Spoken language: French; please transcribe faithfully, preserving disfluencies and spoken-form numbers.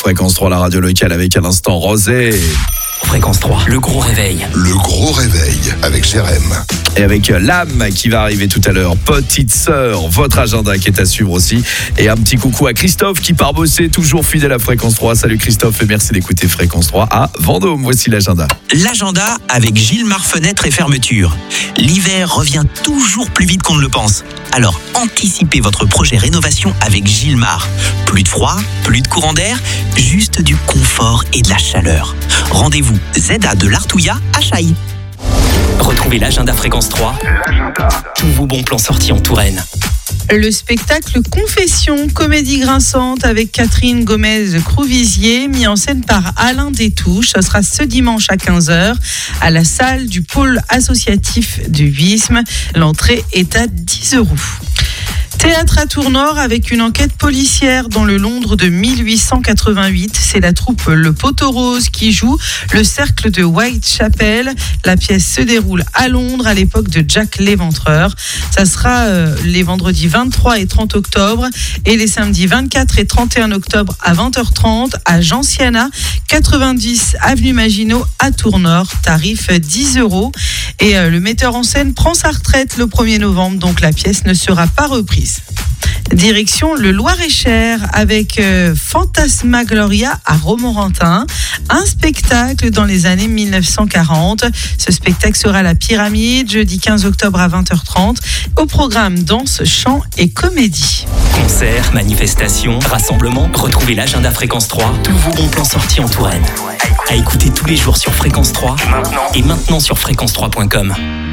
Fréquence trois, la radio locale, avec à l'instant Rosé. Fréquence trois, le gros réveil. Le gros réveil avec Jérém. Et avec l'âme qui va arriver tout à l'heure. Petite sœur, votre agenda qui est à suivre aussi. Et un petit coucou à Christophe qui part bosser, toujours fidèle à Fréquence trois. Salut Christophe et merci d'écouter Fréquence trois à Vendôme. Voici l'agenda. L'agenda avec Gilmar Fenêtre et Fermeture. L'hiver revient toujours plus vite qu'on ne le pense. Alors anticipez votre projet rénovation avec Gilmar. Plus de froid, plus de courant d'air, juste du confort et de la chaleur. Rendez-vous Z A de l'Artouillat à Chailly. Retrouvez l'agenda Fréquence trois. L'agenda. Tous vos bons plans sortis en Touraine. Le spectacle Confession, comédie grinçante avec Catherine Gomez-Crouvisier, mis en scène par Alain Détouche. Ce sera ce dimanche à quinze heures à la salle du pôle associatif du Huisme. L'entrée est à dix euros. Théâtre à Tournord avec une enquête policière dans le Londres de mille huit cent quatre-vingt-huit. C'est la troupe Le Poteau Rose qui joue le cercle de Whitechapel. La pièce se déroule à Londres à l'époque de Jack l'Éventreur. Ça sera euh, les vendredis vingt-trois et trente octobre et les samedis vingt-quatre et trente et un octobre à vingt heures trente à Gentiana, quatre-vingt-dix avenue Maginot à Tournord. Tarif dix euros. Et euh, le metteur en scène prend sa retraite le premier novembre, donc la pièce ne sera pas reprise. Direction le Loir-et-Cher avec euh, Fantasmagoria à Romorantin, un spectacle dans les années mille neuf cent quarante. Ce spectacle sera à la Pyramide, jeudi quinze octobre à vingt heures trente. Au programme danse, chant et comédie. Concerts, manifestations, rassemblements, retrouvez l'agenda Fréquence trois. Tous vos bons plans sortis en Touraine. À écouter tous les jours sur Fréquence trois et maintenant sur fréquence trois point com.